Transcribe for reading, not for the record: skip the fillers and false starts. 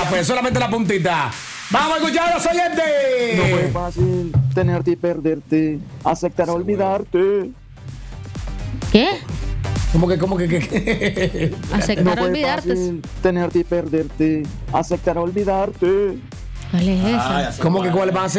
puntita, pues, solamente la puntita. Vamos a escuchar a los oyentes. No fue fácil tenerte y perderte, aceptar o olvidarte. ¿Qué? ¿Cómo que? Aceptar No fue olvidarte. fácil tenerte y perderte, aceptar o olvidarte. ¿Cuál es esa? ¿Cómo que cuál va a ser?